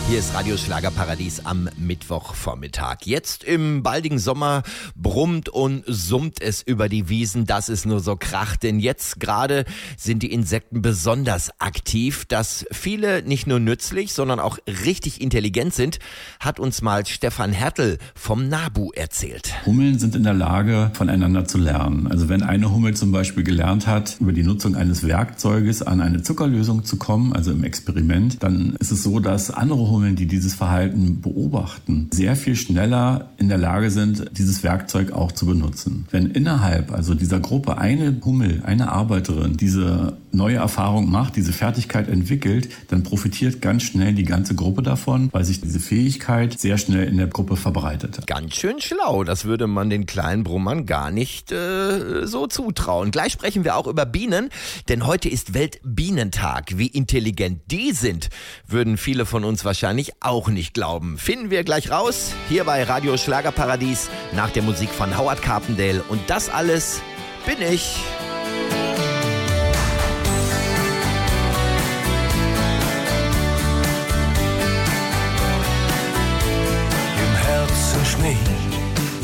Hier ist Radio Schlagerparadies am Mittwochvormittag. Jetzt im baldigen Sommer brummt und summt es über die Wiesen, dass es nur so kracht. Denn jetzt gerade sind die Insekten besonders aktiv. Dass viele nicht nur nützlich, sondern auch richtig intelligent sind, hat uns mal Stefan Hertel vom NABU erzählt. Hummeln sind in der Lage, voneinander zu lernen. Also wenn eine Hummel zum Beispiel gelernt hat, über die Nutzung eines Werkzeuges an eine Zuckerlösung zu kommen, also im Experiment, dann ist es so, dass andere Hummeln, die dieses Verhalten beobachten, sehr viel schneller in der Lage sind, dieses Werkzeug auch zu benutzen. Wenn innerhalb also dieser Gruppe eine Hummel, eine Arbeiterin diese neue Erfahrung macht, diese Fertigkeit entwickelt, dann profitiert ganz schnell die ganze Gruppe davon, weil sich diese Fähigkeit sehr schnell in der Gruppe verbreitet. Ganz schön schlau, das würde man den kleinen Brummern gar nicht so zutrauen. Gleich sprechen wir auch über Bienen, denn heute ist Weltbienentag. Wie intelligent die sind, würden viele von uns wahrscheinlich auch nicht glauben. Finden wir gleich raus, hier bei Radio Schlagerparadies, nach der Musik von Howard Carpendale. Und das alles bin ich.